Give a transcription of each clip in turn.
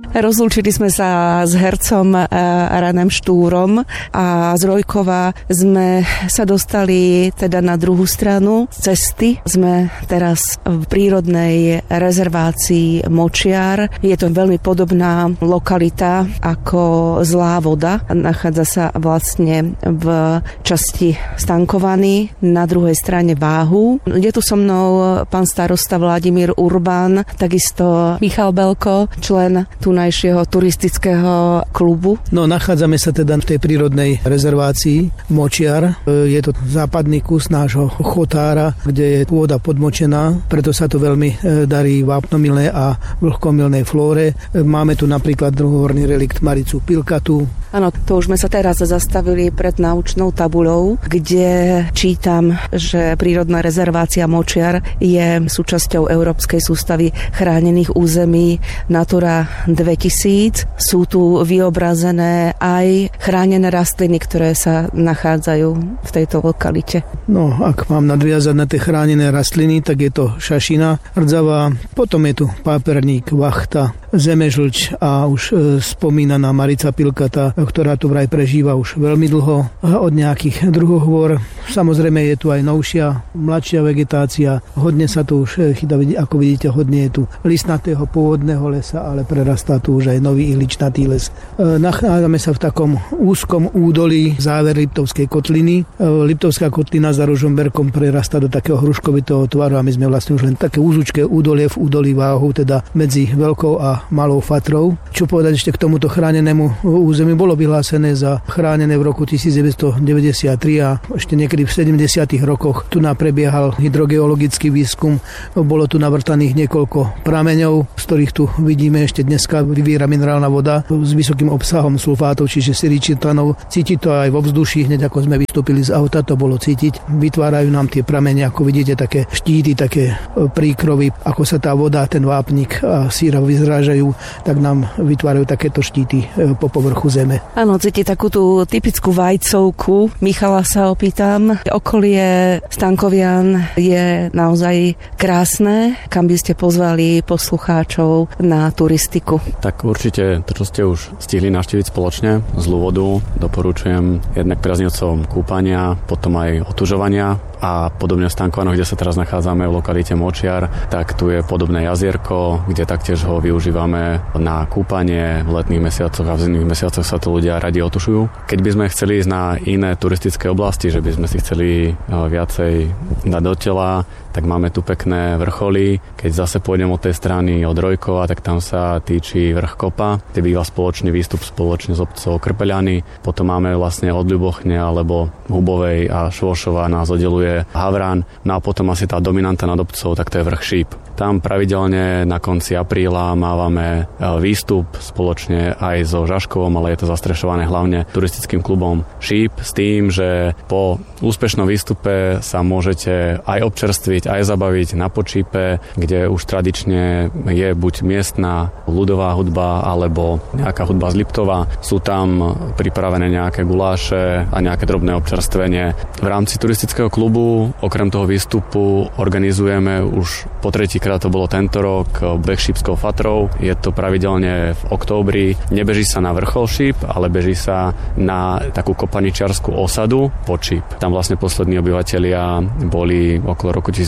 Rozlúčili sme sa s hercom Ranem Štúrom a z Rojkova sme sa dostali teda na druhú stranu cesty. Sme teraz v prírodnej rezervácii Močiar. Je to veľmi podobná lokalita ako Zlá voda. Nachádza sa vlastne v časti Stankovany, na druhej strane Váhu. Je tu so mnou pán starosta Vladimír Urbán, takisto Michal Belko, člen tunajšieho turistického klubu. No, nachádzame sa teda v tej prírodnej rezervácii Močiar. Je to západný kus nášho chotára, kde je pôda podmočená, preto sa to veľmi darí vápnomilnej a vlhkomilnej flóre. Máme tu napríklad druhohorný relikt Maricu pilkatu. Áno, to už sme sa teraz zastavili pred naučnou tabuľou, kde čítam, že prírodná rezervácia Močiar je súčasťou Európskej sústavy chránených území Natura 2000. Sú tu vyobrazené aj chránené rastliny, ktoré sa nachádzajú v tejto lokalite. No, ak mám nadviazať na tie chránené rastliny, tak je to šašina rdzavá, potom je tu páperník, vachta, zemežlč a už spomínaná Marica pilkata, ktorá tu vraj prežíva už veľmi dlho od nejakých druhohôr. Samozrejme je tu aj novšia, mladšia vegetácia. Hodne sa tu už chytá, ako vidíte, hodne je tu listnatého pôvodného lesa, ale prerastá tu už aj nový ihličnatý les. Nachádzame sa v takom úzkom údolí záver Liptovskej kotliny. Liptovská kotlina za Ružomberkom prerastá do takého hruškovitého tvaru a my sme vlastne už len také úzučké údolie v údolí Váhu, teda medzi Veľkou a Malou Fatrou. Čo povedať ešte k tomuto chránenému území? Bolo vyhlásené za chránené v roku 1993 a ešte niekedy v 70. rokoch tu prebiehal hydrogeologický výskum. Bolo tu navrtaných niekoľko prameňov, z ktorých tu vidíme ešte dneska vyvíra minerálna voda s vysokým obsahom sulfátov, čiže siličitanov. Cíti to aj vo vzduchu, hneď ako sme vystúpili z auta, to bolo cítiť. Vytvárajú nám tie pramene, ako vidíte, také štíty, také príkrovy, ako sa tá voda, ten vápnik a síra vyzrážajú, tak nám vytvárajú takéto štíty po povrchu zeme. Áno, cíti takú tú typickú vajcovku. Michala sa opýtam. Okolie Stankovian je naozaj krásne. Kam by ste pozvali poslucháčov na turistiku? Tak určite to, čo ste už stihli navštíviť spoločne, Zlú vodu, doporučujem jednak priaznivcom kúpania, potom aj otužovania. A podobne v Stankovanoch, kde sa teraz nachádzame v lokalite Močiar, tak tu je podobné jazierko, kde taktiež ho využívame na kúpanie. V letných mesiacoch a v zimných mesiacoch sa tu ľudia radi otušujú. Keď by sme chceli ísť na iné turistické oblasti, že by sme si chceli viacej dať do tela, tak máme tu pekné vrcholy. Keď zase pôjdem od tej strany od Rojkova, tak tam sa týči vrch Kopa, kde býva spoločný výstup spoločne s obcov Krpeľany. Potom máme vlastne od Ľubochne alebo Hubovej a Švošova nás oddeluje Havran. No a potom asi tá dominanta nad obcov, tak to je vrch Šíp. Tam pravidelne na konci apríla mávame výstup spoločne aj so Žaškovom, ale je to zastrešované hlavne turistickým klubom Šíp s tým, že po úspešnom výstupe sa môžete aj občerstviť, aj zabaviť na Počípe, kde už tradične je buď miestna ľudová hudba alebo nejaká hudba z Liptova. Sú tam pripravené nejaké guláše a nejaké drobné občerstvenie. V rámci turistického klubu okrem toho výstupu organizujeme už po tretíkrát, to bolo tento rok, beh Šípskou Fatrou. Je to pravidelne v októbri. Nebeží sa na vrchol Šíp, ale beží sa na takú kopaničiarskú osadu Počíp. Tam vlastne poslední obyvatelia boli okolo roku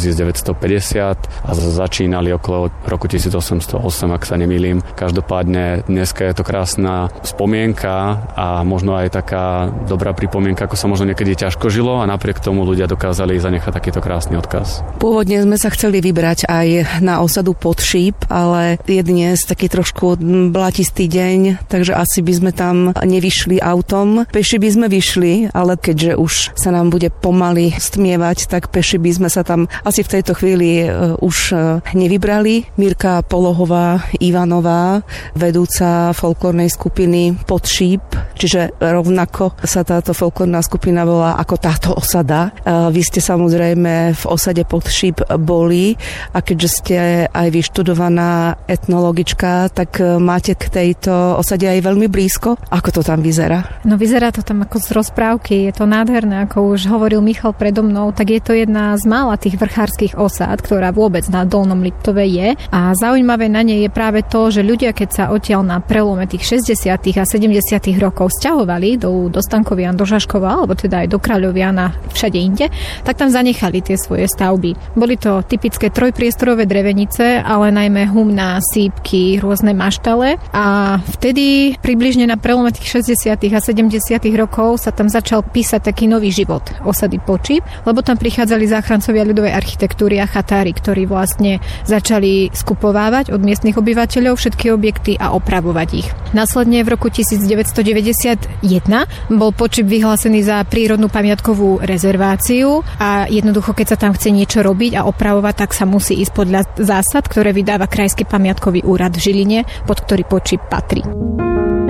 1950 a začínali okolo roku 1808, ak sa nemýlim. Každopádne dneska je to krásna spomienka a možno aj taká dobrá pripomienka, ako sa možno niekedy ťažko žilo a napriek tomu ľudia dokázali zanechať takýto krásny odkaz. Pôvodne sme sa chceli vybrať aj na osadu Podšíp, ale je dnes taký trošku blatistý deň, takže asi by sme tam nevyšli autom. Peši by sme vyšli, ale keďže už sa nám bude pomaly stmievať, tak peši by sme sa tam asi v tejto chvíli už nevybrali. Mirka Polohová Ivanová, vedúca folklórnej skupiny Podšíp, čiže rovnako sa táto folklórna skupina volá ako táto osada. Vy ste samozrejme v osade Podšíp boli a keďže ste aj vyštudovaná etnologička, tak máte k tejto osade aj veľmi blízko. Ako to tam vyzerá? No vyzerá to tam ako z rozprávky, je to nádherné, ako už hovoril Michal predo mnou, tak je to jedna z mála tých vrchárskych osád, ktorá vôbec na Dolnom Liptove je. A zaujímavé na nej je práve to, že ľudia, keď sa odtiaľ na prelome tých 60. a 70. rokov sťahovali do Stankovian, do Žaškova, alebo teda aj do Kráľoviana, všade inde, tak tam zanechali tie svoje stavby. Boli to typické trojpriestorové drevenice, ale najmä humná, sípky, rôzne maštale a vtedy približne na prelome tých 60. a 70. rokov sa tam začal písať taký nový život osady Podšíp, lebo tam prichádzali záchrancovia ľudovej architektúry a chatári, ktorí vlastne začali skupovávať od miestnych obyvateľov všetky objekty a opravovať ich. Následne v roku 1991 bol Podšíp vyhlásený za prírodnú pamiatkovú rezerváciu a jednoducho, keď sa tam chce niečo robiť a opravovať, tak sa musí ísť podľa zásad, ktoré vydáva Krajský pamiatkový úrad v Žiline, pod ktorý Podšíp patrí.